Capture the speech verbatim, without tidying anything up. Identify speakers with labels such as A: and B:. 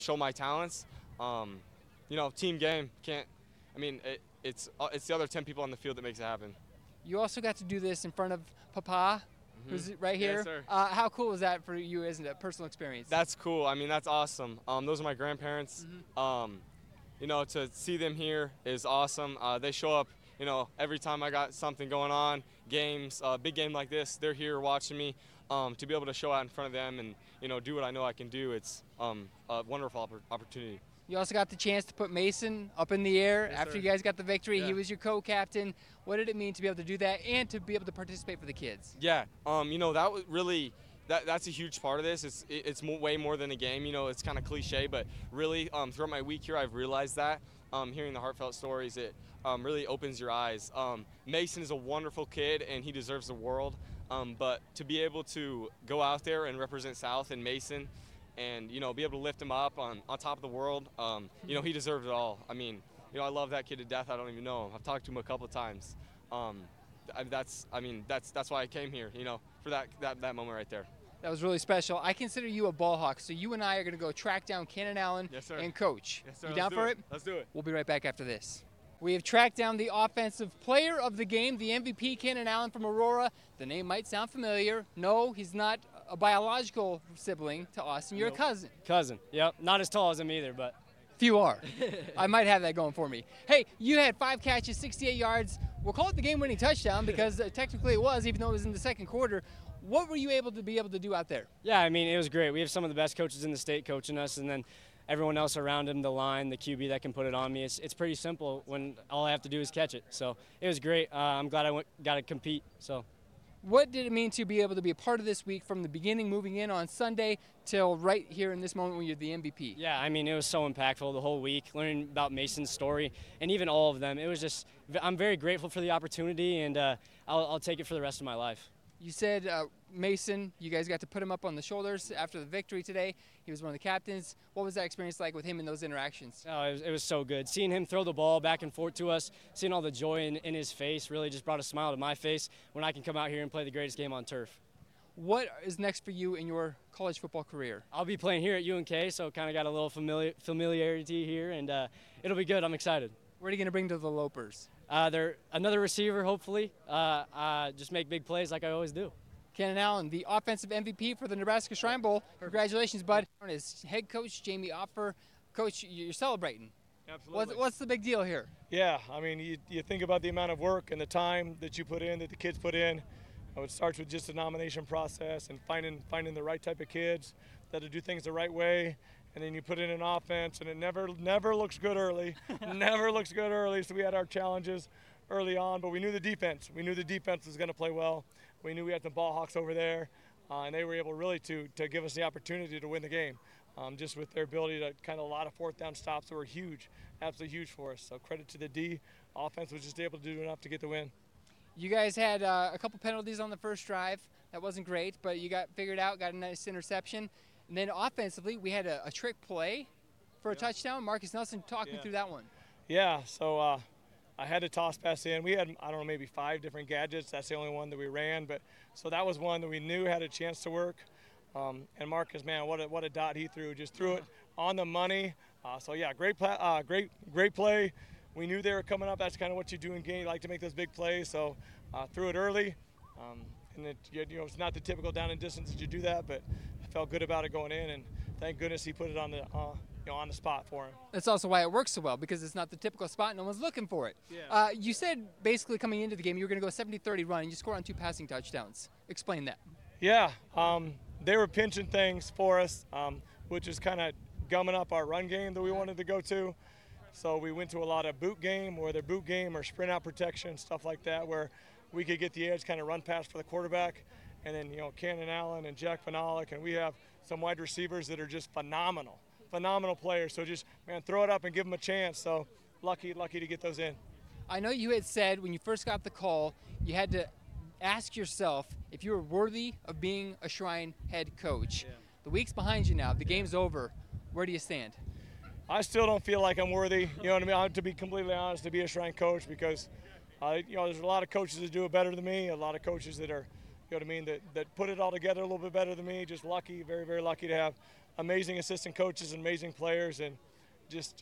A: show my talents. Um, you know, team game can't. I mean, it, it's uh, it's the other ten people on the field that makes it happen.
B: You also got to do this in front of Papa, who's right
A: Yes,
B: here.
A: sir.
B: Uh, how cool was that for you as a personal experience?
A: That's cool. I mean, that's awesome. Um, those are my grandparents. Um, you know, to see them here is awesome. Uh, they show up, you know, every time I got something going on, games, uh, big game like this, they're here watching me. Um, to be able to show out in front of them and, you know, do what I know I can do, it's um, a wonderful oppor- opportunity.
B: You also got the chance to put Mason up in the air
A: Yes,
B: after
A: sir.
B: you guys got the victory.
A: Yeah.
B: He was your co-captain. What did it mean to be able to do that and to be able to participate for the kids?
A: Yeah, um, you know, that was really that that's a huge part of this. It's it- it's mo- way more than a game. You know, it's kind of cliche, but really um, throughout my week here, I've realized that. Um, hearing the heartfelt stories, it um, really opens your eyes. Um, Mason is a wonderful kid, and he deserves the world. Um, but to be able to go out there and represent South and Mason, and you know, be able to lift him up on, on top of the world, um, you know, he deserves it all. I mean, you know, I love that kid to death. I don't even know him. I've talked to him a couple of times. Um, I, that's, I mean, that's that's why I came here. You know, for that that, that moment right there.
B: That was really special. I consider you a ball hawk, so you and I are going to go track down Cannon Allen
A: Yes, sir.
B: and coach.
A: Yes, sir.
B: You
A: Let's
B: down
A: do
B: for it?
A: Let's do it.
B: We'll be right back after this. We have tracked down the offensive player of the game, the M V P, Cannon Allen from Aurora. The name might sound familiar. No, he's not a biological sibling to Austin. You're a cousin.
C: Cousin. Yep. Not as tall as him either, but
B: Few are. I might have that going for me. Hey, you had five catches, sixty-eight yards. We'll call it the game-winning touchdown because uh, technically it was, even though it was in the second quarter. What were you able to be able to do out there?
C: yeah, I mean, it was great. We have some of the best coaches in the state coaching us, and then everyone else around him, the line, the Q B that can put it on me. It's, it's pretty simple when all I have to do is catch it. So it was great. Uh, I'm glad I went, got to compete. So.
B: What did it mean to be able to be a part of this week from the beginning, moving in on Sunday, till right here in this moment when you're the M V P?
C: Yeah, I mean, it was so impactful the whole week, learning about Mason's story and even all of them. It was just, I'm very grateful for the opportunity, and uh, I'll, I'll take it for the rest of my life.
B: You said uh, Mason, you guys got to put him up on the shoulders after the victory today. He was one of the captains. What was that experience like with him in those interactions?
C: Oh, it was, it was so good. Seeing him throw the ball back and forth to us, seeing all the joy in, in his face really just brought a smile to my face when I can come out here and play the greatest game on turf.
B: What is next for you in your college football career?
C: I'll be playing here at U N K, so kind of got a little familiar, familiarity here, and uh, it'll be good. I'm excited.
B: What are you going to bring to the Lopers?
C: Uh, they're another receiver, hopefully. Uh, uh, just make big plays like I always do.
B: Cannon Allen, the offensive M V P for the Nebraska Shrine Bowl. Congratulations, bud. As head coach Jamie Offer, coach, you're celebrating.
D: Absolutely.
B: What's, what's the big deal here?
D: Yeah, I mean, you, you think about the amount of work and the time that you put in, that the kids put in. It starts with just the nomination process and finding finding the right type of kids that'll do things the right way, and then you put in an offense, and it never never looks good early. Never looks good early. So we had our challenges early on, but we knew the defense. We knew the defense was going to play well. We knew we had the ball hawks over there, uh, and they were able really to to give us the opportunity to win the game. Um, just with their ability to kind of a lot of fourth down stops that were huge, absolutely huge for us. So credit to the D. Offense was just able to do enough to get the win.
B: You guys had uh, a couple penalties on the first drive. That wasn't great, but you got figured out, got a nice interception. And then offensively, we had a, a trick play for a touchdown. Marcus Nelson, talk me
D: Yeah.
B: through that one.
D: Yeah, so uh, I had to toss pass in. We had, I don't know, maybe five different gadgets. That's the only one that we ran. But so that was one that we knew had a chance to work. Um, and Marcus, man, what a, what a dot he threw. Just threw it on the money. Uh, so, yeah, great, pla- uh, great, great play. We knew they were coming up. That's kind of what you do in game. You like to make those big plays. So uh, threw it early. Um, and it, you know, it's not the typical down and distance that you do that, but I felt good about it going in. And thank goodness he put it on the, uh, you know, on the spot for him.
B: That's also why it works so well, because it's not the typical spot. No one's looking for it.
D: Yeah.
B: Uh, you said basically coming into the game you were going to go seventy thirty run, and you scored on two passing touchdowns. Explain that.
D: Yeah, um, they were pinching things for us, um, which is kind of gumming up our run game that we wanted to go to. So we went to a lot of boot game, whether boot game or sprint out protection, stuff like that, where we could get the edge, kind of run pass for the quarterback. And then, you know, Cannon Allen and Jack Panalik, and we have some wide receivers that are just phenomenal, phenomenal players. So just, man, throw it up and give them a chance. So lucky, lucky to get those in.
B: I know you had said when you first got the call, you had to ask yourself if you were worthy of being a Shrine head coach.
D: Yeah.
B: The week's behind you now. The game's over. Where do you stand?
D: I still don't feel like I'm worthy, you know what I mean, I- to be completely honest, to be a Shrine coach, because, uh, you know, there's a lot of coaches that do it better than me, a lot of coaches that are, you know what I mean, that, that put it all together a little bit better than me. Just lucky, very, very lucky to have amazing assistant coaches and amazing players, and just